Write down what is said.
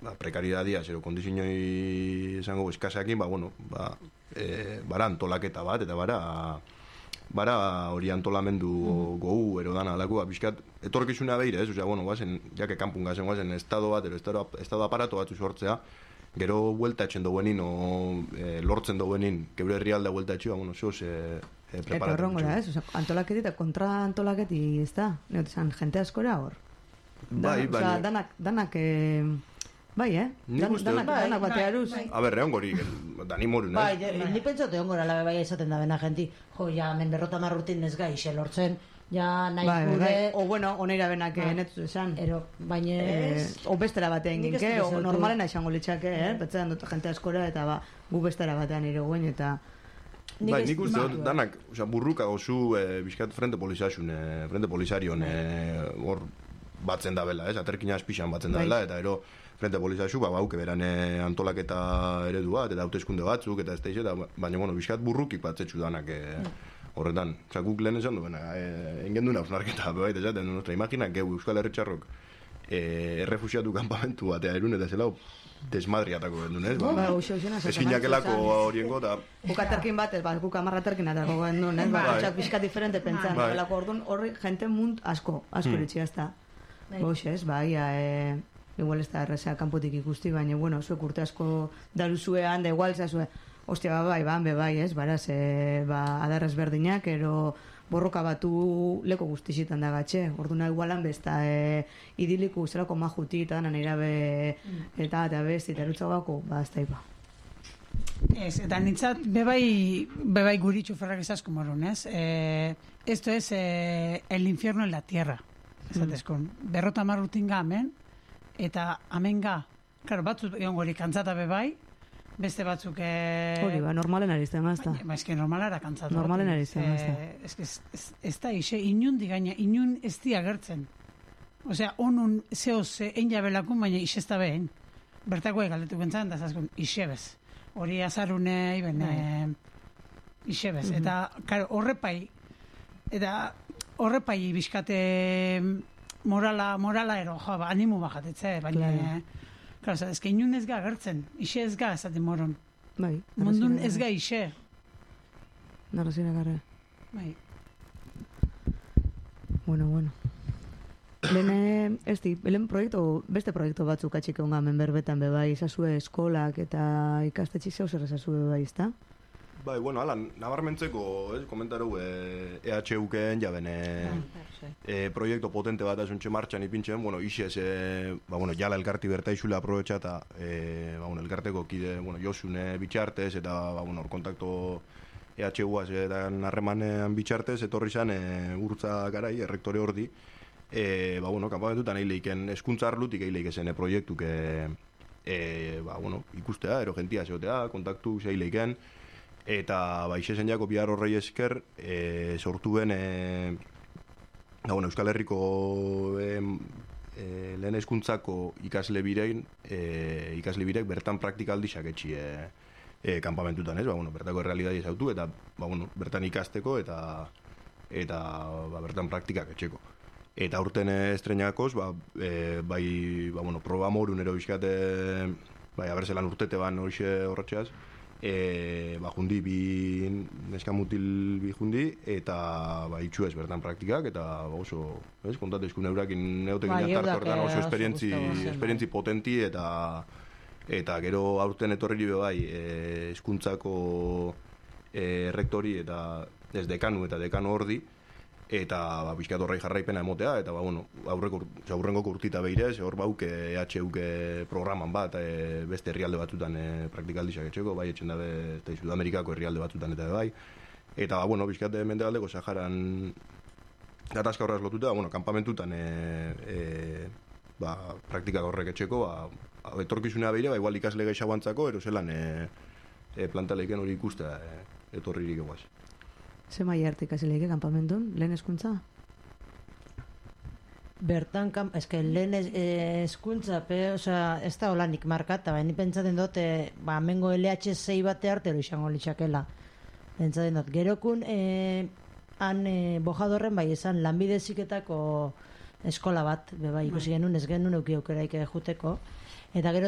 prekaridadia, zero kondizioi esango eskaseakin, bara antolaketa bat, eta bara hori antolamendu gogu erodan alako, bizkat, etorkizuna behire, ez? Osea, guazen, jake kanpun gazen, guazen estado bat, estado aparato bat sortzea, gero buelta etxen duenin, lortzen duenin, gebre herrialda buelta etxea, zoz preparatu. Eta horrengo da, ez? Antolaketi eta kontra antolaketi, ez da? Neotesan, jente askora hor? Bai, bai. Danak... Bai, danak batearuz. A ber, egon gori, dani morun, bai, ni pentsatu egon gora labe bai esaten da bena jenti, ja, men 50 urtin ez gai, xe lortzen, ja, nahi gure... O, bueno, oneira benak netzu esan. Baina o bestera batean ginke, o normalena esango litxake, betzean dut jente askora, eta gu bestera batean ere guen, eta... Bai, nik uste dut, danak, burruka gozu, bizkat frente polisarion, hor batzen da bela, aterkina azpixan batzen da bela, eta ero frente polizaxu, bauke beran antolaketa eredu bat, eta hauteskunde batzuk, eta ez da izan, baina, bizkat burrukik batzetxu danak horretan. Guk lehen esan du, engendu nausnarketa, baita esaten, imaginak, Euskal Herritxarrok errefusiatu kanpamentu batea erun, eta zela desmadriatako gendun, ez? Esinakelako horiengo, eta... Bukaterkin bat, guk amarraterkin atako gendun, ez? Txak bizkat diferente pentsan, orduan horri jente munt asko eritxia ez da. Boxe, ez, igual ez da errezea kanpotik ikusti, baina, zuek urte asko daruzuean, da igual zazue, ostia, bai, ez, baraz, adarrez berdinak, ero borroka batu leko guztizitan da gatxe, orduan igualan bezta idiliku zelako majuti, eta dana nire eta besti, eta erutza bako, ez da iba. Ez, eta nintzat, bebai guri txuferrak esasko morun, ez? Esto es el infierno en la tierra. Esatezkon, 50 urtin amen, eta amenga, claro, batzuk egon gori kantzata bebai, beste batzuk... Hori, normalen arizten mazta. Eske normalara kantzatu. Normalen arizten mazta. Ez da, inundi gaina, inun ez di agertzen. Osea, onun zehoz egin jabelakun, baina ise ez da behin. Bertako galdetu gentzan, da zazkun, isebez. Hori azarune, isebez. Eta, claro, horrepai bizkate morala ero, animu bajatetze, baina, claro, ez que inun ez ga agertzen, ise ez ga esaten moron. Bai. Mundun ez ga ise. Narrazira garre. Bai. Bueno. Lehen, beste proiektu batzuk atxik egon gamen berbetan bebai, izazue eskolak eta ikastetxik zeu zer ezazue bebai, ez da? Bai, ala, nabarmentzeko, komentaru EHUken jaben proiektu potente bat asuntxe martxan ipintzen, isez, jala elkarti berta izule aprobetxa eta elkarteko kide, Josune bitxartez eta, kontakto EHUaz eta harremanean bitxartez, etorri zan urtza garai, errektore ordi, kanpamentutan eileiken eskuntza arlutik eileik esen proiektuk ikustea, ero gentia zeotea, kontaktu zeileiken, eta isen jako bihar horrei esker sortu ben Euskal Herriko lehen hezkuntzako ikasle birek bertan praktikaldizak etxi kanpamentutan, bertako errealidadi ezautu eta bertan ikasteko eta bertan praktikak etxeko. Eta urten estrenakoz, proba morun ero bizkate, abertzelan urtete ban horretxeaz, jundi bi neska mutil bi jundi eta itxu ez bertan praktikak eta oso kontatezkun eurakin neotekin atartortan oso esperientzi potenti eta gero aurten etorri bai hezkuntzako rektori eta ez dekanu eta dekanu ordi eta bizkat horrei jarraipena emotea eta aurrengo urtita behirez hor bauk EHUk programan bat beste herrialde batzutan praktikaldizak etxeko, bai etxen dabe eta Sudamerikako herrialde batzutan eta bai eta bizkat mendebaldeko Saharan gatazka horraz lotuta, kanpamentutan praktikak horrek etxeko etorkizunea behire, igual ikasle gehiago antzako ero zelan plantaleiken hori ikustea etorririk eguaz. Ze maia arte ikasileike kanpamentun, lehen hezkuntza? Bertan, lehen hezkuntza, ez da holanik markata, baina pentsaten dut, mengo LH6 bate arte hori izango litxakela. Pentsaten dut, gerokun, han bojadorren bai esan lanbide heziketako eskola bat, ikusi genuen, ez genuen eukiokerak juteko, eta gero